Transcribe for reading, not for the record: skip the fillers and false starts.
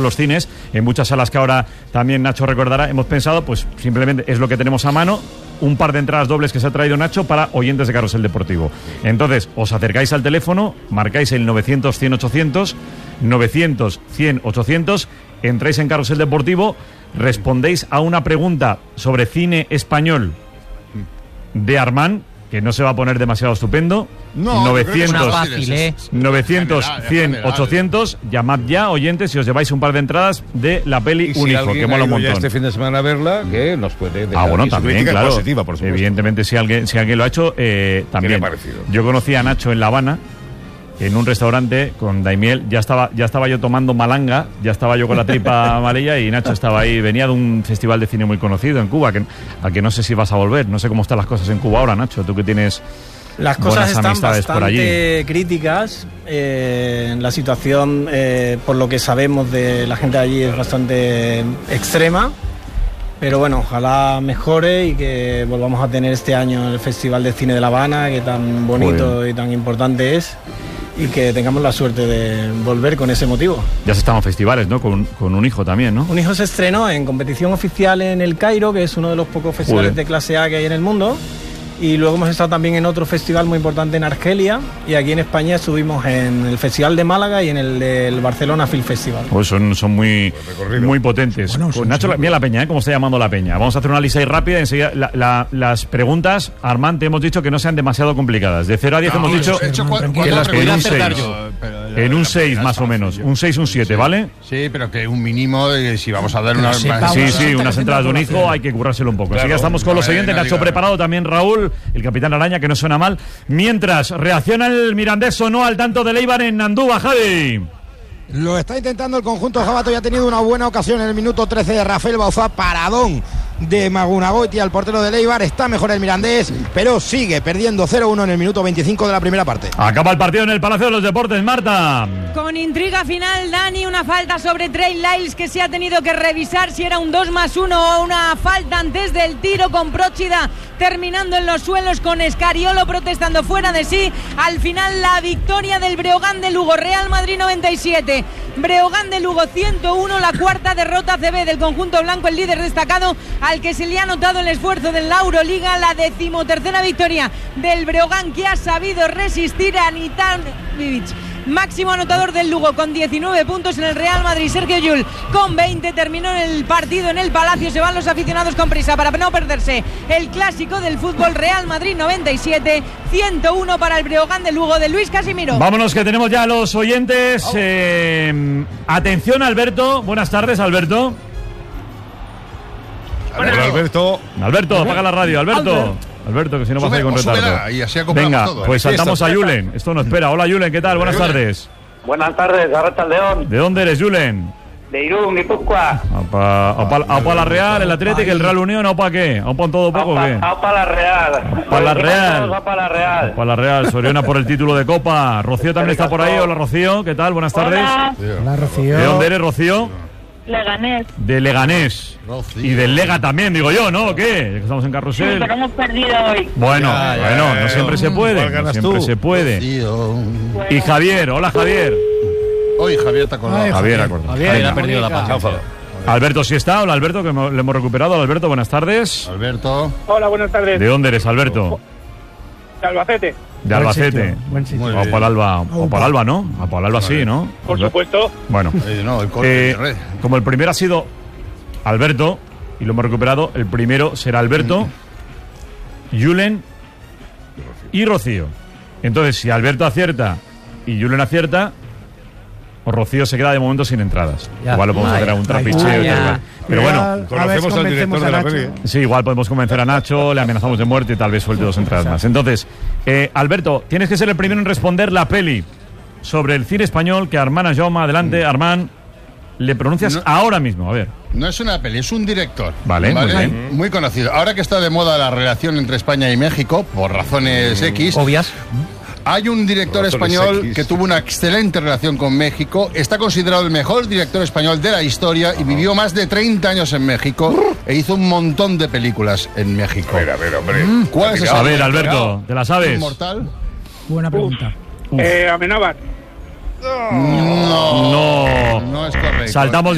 los cines, en muchas salas que ahora también Nacho recordará, hemos pensado, pues simplemente es lo que tenemos a mano, un par de entradas dobles que se ha traído Nacho para oyentes de Carrusel Deportivo. Entonces, os acercáis al teléfono, marcáis el 900-100-800, 900-100-800, entráis en Carrusel Deportivo, respondéis a una pregunta sobre cine español de Armand, que no se va a poner demasiado estupendo. No, 900-100-800, llamad ya, oyentes, y os lleváis un par de entradas de la peli Un Hijo, que mola un montón. Este fin de semana a verla, que nos puede dejar bueno, también, claro, positiva, por supuesto. Evidentemente, si alguien lo ha hecho, también. Yo conocí a Nacho en La Habana, en un restaurante con Daimiel. Ya estaba yo tomando malanga, ya estaba yo con la tripa amarilla, y Nacho estaba ahí. Venía de un festival de cine muy conocido en Cuba, al que no sé si vas a volver. No sé cómo están las cosas en Cuba ahora, Nacho, tú que tienes las cosas están por allí. Bastante críticas. La situación, por lo que sabemos de la gente de allí, es bastante extrema. Pero bueno, ojalá mejore y que volvamos a tener este año el Festival de Cine de La Habana, que tan bonito y tan importante es, y que tengamos la suerte de volver con ese motivo. Ya se están en festivales, ¿no? Con Un Hijo también, ¿no? Un Hijo se estrenó en competición oficial en El Cairo, que es uno de los pocos festivales de clase A que hay en el mundo. Y luego hemos estado también en otro festival muy importante en Argelia, y aquí en España estuvimos en el Festival de Málaga y en el del Barcelona Film Festival. Pues son muy potentes. Bueno, pues Nacho, mira la peña, ¿cómo está llamando la peña? Vamos a hacer una lista ahí rápida. Enseguida, las preguntas, Armand, te hemos dicho que no sean demasiado complicadas. De 0 a 10 hemos dicho que las en un 6. En un 6 más o menos. Un 6, un 7, ¿vale? Sí, pero que un mínimo, si vamos a dar una... Sí, unas entradas de Un Hijo hay que currárselo un poco. Así que estamos con los oyentes. Nacho preparado, también Raúl, el capitán Araña, que no suena mal. Mientras reacciona el Mirandés, o no al tanto de Eibar en Andúba, Javi. Lo está intentando el conjunto jabato, ya ha tenido una buena ocasión en el minuto 13 de Rafael Bauzá, paradón de Magunagoitia, el portero de Eibar. Está mejor el Mirandés, pero sigue perdiendo 0-1 en el minuto 25 de la primera parte. Acaba el partido en el Palacio de los Deportes, Marta. Con intriga final, Dani, una falta sobre Trey Lyles que se ha tenido que revisar si era un 2+1 o una falta antes del tiro, con Próchida terminando en los suelos, con Escariolo protestando fuera de sí. Al final, la victoria del Breogán de Lugo, Real Madrid 97, Breogán de Lugo 101, la cuarta derrota CB del conjunto blanco, el líder destacado al que se le ha notado el esfuerzo de la Euroliga, la 13ª victoria del Breogán, que ha sabido resistir a Nitanovic, máximo anotador del Lugo, con 19 puntos. En el Real Madrid, Sergio Llull con 20. Terminó el partido en el Palacio. Se van los aficionados con prisa para no perderse el clásico del fútbol. Real Madrid 97, 101 para el Breogán de Lugo de Luis Casimiro. Vámonos, que tenemos ya a los oyentes. Atención, Alberto. Buenas tardes, Alberto. Hola, Alberto. Alberto, apaga la radio, Alberto, que si no vas a ir con retardo. Y así venga, todo. Pues saltamos a Julen. Esto no espera. Hola, Julen, ¿qué tal? Buenas tardes. Buenas tardes, Arrachaldeón. ¿De dónde eres, Julen? De Irún, Guipúzcoa. ¿Aupa la Real, el Atlético, el Real Unión, aupa qué? ¿Aupa en todo poco o qué? Aupa la Real. Aupa la Real. Aupa la Real. Aupa la Real, Soriona por el título de Copa. Rocío también está por ahí. Hola, Rocío, ¿qué tal? Buenas tardes. Hola, Rocío. ¿De dónde eres, Rocío? Leganés. De Leganés. Rocío. Y del Lega también, digo yo, ¿no? ¿O qué? Estamos en Carrusel. Sí, pero hemos perdido hoy. Bueno, no siempre se puede. No siempre se puede. Y Javier, hola, Javier. Hoy Javier te acordado. Javier ha perdido la paciencia. Alberto, ¿sí está? Hola, Alberto, que le hemos recuperado. Alberto, buenas tardes. Alberto. Hola, buenas tardes. ¿De dónde eres, Alberto? De Albacete. De Albacete. Buen sitio. O para Alba, ¿no? A para Alba sí, ¿no? Por supuesto. Bueno, como el primero ha sido Alberto y lo hemos recuperado, el primero será Alberto, Julen y Rocío. Entonces, si Alberto acierta y Julen acierta, o Rocío se queda de momento sin entradas. Igual lo podemos hacer a un trapicheo. Pero bueno, conocemos al director de la peli. Sí, igual podemos convencer a Nacho, le amenazamos de muerte y tal vez suelte 2 entradas más. Entonces, Alberto, tienes que ser el primero en responder la peli sobre el cine español que Armand Jaume, adelante, Armand, le pronuncias ahora mismo, a ver. No es una peli, es un director. Vale. Muy conocido. Ahora que está de moda la relación entre España y México, por razones X. Obvias. Hay un director español que tuvo una excelente relación con México, está considerado el mejor director español de la historia y vivió más de 30 años en México e hizo un montón de películas en México. A ver, hombre. ¿Cuál es ese? A ver, Alberto, ¿te la sabes? ¿Inmortal? Buena pregunta. Amenábar. No es correcto. Saltamos